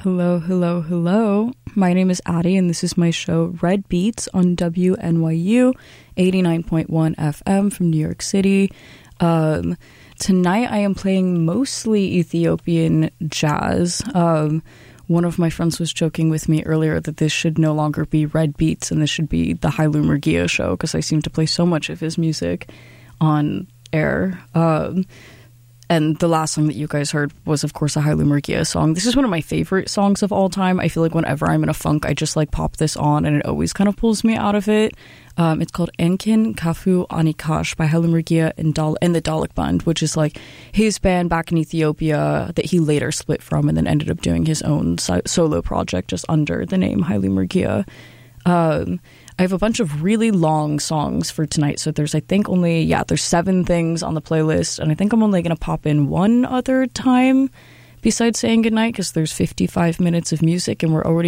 Hello, hello, hello. My name is Addie, and this is my show Red Beats on WNYU 89.1 FM from New York City. Tonight I am playing mostly Ethiopian jazz. One of my friends was joking with me earlier that this should no longer be Red Beats and this should be the Haile Murgia show because I seem to play so much of his music on air. And the last song that you guys heard was, of course, a Haile Murgia song. This is one of my favorite songs of all time. I feel like whenever I'm in a funk, I just like pop this on and it always kind of pulls me out of it. It's called Enkin Kafu Anikash by Haile Murgia and the Dalek Band, which is like his band back in Ethiopia that he later split from and then ended up doing his own solo project just under the name Haile Murgia. I have a bunch of really long songs for tonight, so there's there's 7 things on the playlist, and I think I'm only going to pop in one other time besides saying goodnight because there's 55 minutes of music and we're already